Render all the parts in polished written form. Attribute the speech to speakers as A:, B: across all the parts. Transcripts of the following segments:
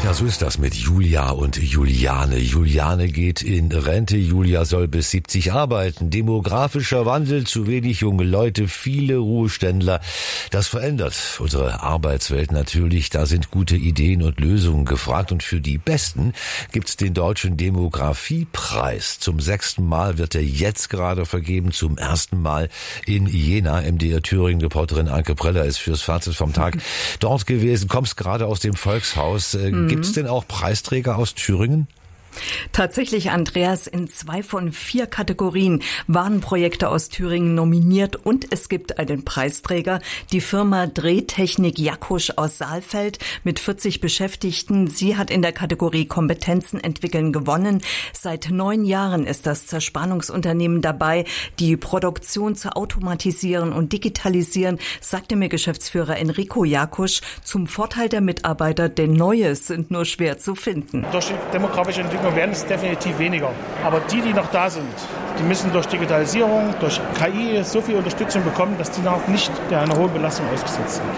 A: Ja, so ist das mit Julia und Juliane. Juliane geht in Rente, Julia soll bis 70 arbeiten. Demografischer Wandel, zu wenig junge Leute, viele Ruheständler. Das verändert unsere Arbeitswelt natürlich. Da sind gute Ideen und Lösungen gefragt. Und für die Besten gibt's den Deutschen Demografiepreis. Zum 6. Mal wird er jetzt gerade vergeben, zum 1. Mal in Jena. MDR Thüringen Reporterin Anke Preller ist fürs Fazit vom Tag dort gewesen. Kommst gerade aus dem Volkshaus. Gibt's denn auch Preisträger aus Thüringen?
B: Tatsächlich, Andreas, in 2 von 4 Kategorien waren Projekte aus Thüringen nominiert und es gibt einen Preisträger, die Firma Drehtechnik Jakusch aus Saalfeld mit 40 Beschäftigten. Sie hat in der Kategorie Kompetenzen entwickeln gewonnen. Seit 9 Jahren ist das Zerspannungsunternehmen dabei, die Produktion zu automatisieren und digitalisieren, sagte mir Geschäftsführer Enrico Jakusch, zum Vorteil der Mitarbeiter, denn Neues sind nur schwer zu finden.
C: Durch die demografische Entwicklung werden es definitiv weniger. Aber die noch da sind, die müssen durch Digitalisierung, durch KI so viel Unterstützung bekommen, dass die noch nicht einer hohen Belastung ausgesetzt sind.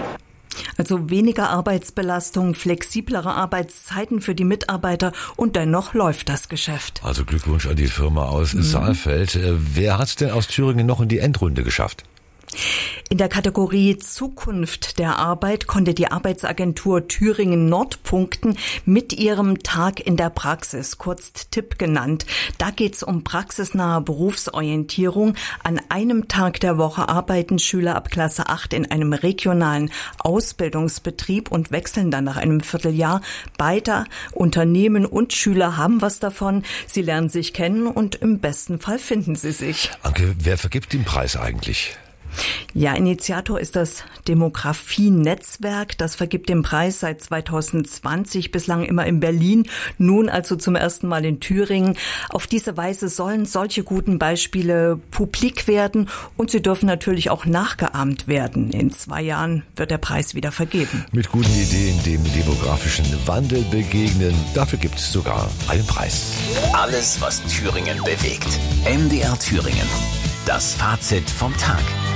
B: Also weniger Arbeitsbelastung, flexiblere Arbeitszeiten für die Mitarbeiter und dennoch läuft das Geschäft.
A: Also Glückwunsch an die Firma aus Saalfeld. Wer hat's denn aus Thüringen noch in die Endrunde geschafft?
B: In der Kategorie Zukunft der Arbeit konnte die Arbeitsagentur Thüringen Nord punkten mit ihrem Tag in der Praxis, kurz TIP genannt. Da geht's um praxisnahe Berufsorientierung. An einem Tag der Woche arbeiten Schüler ab Klasse 8 in einem regionalen Ausbildungsbetrieb und wechseln dann nach einem Vierteljahr. Beide Unternehmen und Schüler haben was davon. Sie lernen sich kennen und im besten Fall finden sie sich.
A: Anke, wer vergibt den Preis eigentlich?
B: Ja, Initiator ist das Demografie-Netzwerk. Das vergibt den Preis seit 2020, bislang immer in Berlin, nun also zum ersten Mal in Thüringen. Auf diese Weise sollen solche guten Beispiele publik werden und sie dürfen natürlich auch nachgeahmt werden. In 2 Jahren wird der Preis wieder vergeben.
A: Mit guten Ideen dem demografischen Wandel begegnen, dafür gibt es sogar einen Preis.
D: Alles, was Thüringen bewegt. MDR Thüringen. Das Fazit vom Tag.